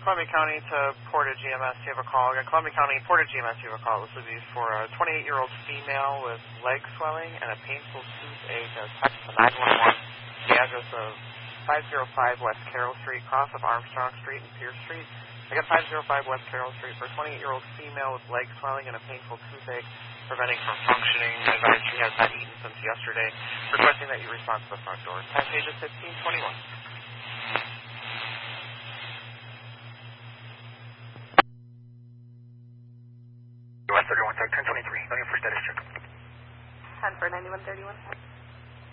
Columbia County to Portage EMS, you have a call. Columbia County, Portage EMS, you have a call. This would be for a 28-year-old female with leg swelling and a painful toothache. Text to 911. The address of 505 West Carroll Street, cross of Armstrong Street and Pierce Street. Again, 505 West Carroll Street for a 28-year-old female with leg swelling and a painful toothache, preventing from functioning. Advised she has not eaten since yesterday. Requesting that you respond to the front door. Time page is 1521. West 31, 1023. On your first status check. 10 for 9131.